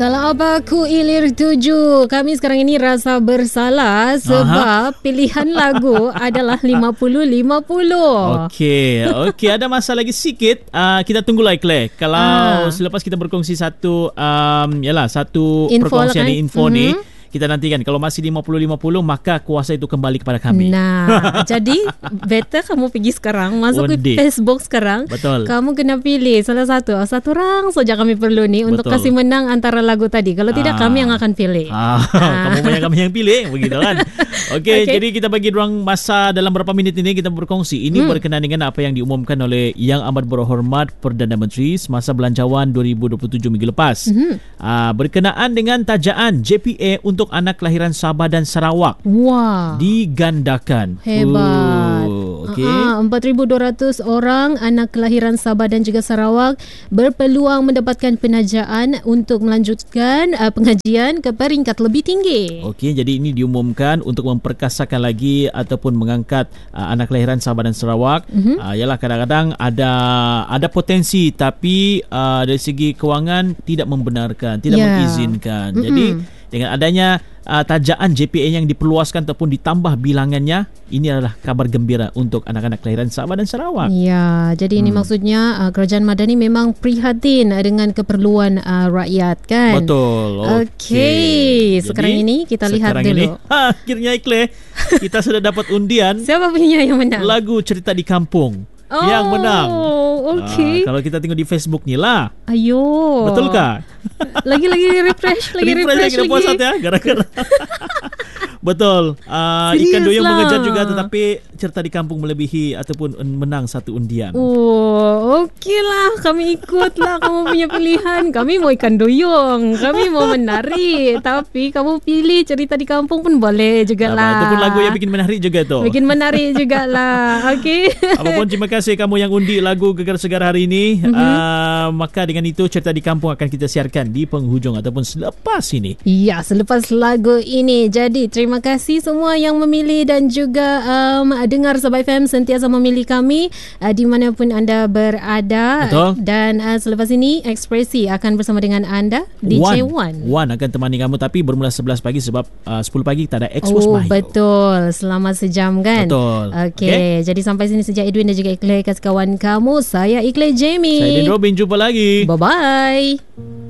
Salah apaku ilir tuju. Kami sekarang ini rasa bersalah sebab pilihan lagu adalah 50-50. Okey, ada masa lagi sikit. Kita tunggulah Claire. Kalau selepas kita berkongsi satu satu Info perkongsian kan? info ni, kita nantikan. Kalau masih 50-50, maka kuasa itu kembali kepada kami. Nah, jadi better kamu pergi sekarang, masuk ke Facebook sekarang. Betul. Kamu kena pilih salah satu. Satu orang saja kami perlu ni untuk kasih menang antara lagu tadi. Kalau tidak, kami yang akan pilih. Kamu banyak kami yang pilih, begitu kan? Okey, jadi kita bagi ruang masa dalam berapa minit ini kita berkongsi. Ini berkenaan dengan apa yang diumumkan oleh Yang Amat Berhormat Perdana Menteri semasa belanjawan 2027 minggu lepas. Berkenaan dengan tajaan JPA untuk anak kelahiran Sabah dan Sarawak. Wah. Digandakan. Hebat. Okey. 4,200 orang anak kelahiran Sabah dan juga Sarawak berpeluang mendapatkan penajaan untuk melanjutkan pengajian ke peringkat lebih tinggi. Okey, jadi ini diumumkan untuk memperkasakan lagi ataupun mengangkat anak kelahiran Sabah dan Sarawak. Yalah, kadang-kadang ada potensi tapi dari segi kewangan tidak membenarkan, tidak mengizinkan. Jadi dengan adanya tajaan JPA yang diperluaskan ataupun ditambah bilangannya, ini adalah kabar gembira untuk anak-anak kelahiran Sabah dan Sarawak. Ya, jadi ini maksudnya Kerajaan Madani memang prihatin dengan keperluan rakyat kan? Betul. Okey. Sekarang ini kita lihat dulu. Akhirnya Claire, kita sudah dapat undian. Siapa punya yang menang? Lagu Cerita di Kampung yang menang. Okey. Kalau kita tengok di Facebook ni lah. Ayo. Betulkah? Lagi refresh lagi. Kita puas hati ya, gara-gara. Betul. Ikan Doyong mengejar juga, tetapi Cerita di Kampung melebihi ataupun menang satu undian. Okeylah, kami ikutlah kamu punya pilihan. Kami mau Ikan Doyong, kami mau menari, tapi kamu pilih Cerita di Kampung pun boleh jugalah. Itu pun lagu yang bikin menarik juga tu. Bikin menarik jugalah. Okey. Apapun, terima kasih kamu yang undi lagu Gegar Segar hari ini. Maka dengan itu Cerita di Kampung akan kita siarkan di penghujung ataupun selepas ini. Ya, selepas lagu ini. Jadi terima kasih semua yang memilih dan juga dengar Sabah FM, sentiasa memilih kami di manapun anda berada. Betul. Dan selepas ini Ekspresi akan bersama dengan anda, DJ Wan. Wan akan temani kamu, tapi bermula 11 pagi sebab 10 pagi kita ada Expose Melayu. Betul, selama sejam kan. Betul. Okey, jadi sampai sini sejak Edwin dan juga Ikhlas kawan kamu. Saya Ikhlas Jamie. Saya Din Robin, jumpa lagi. Bye-bye.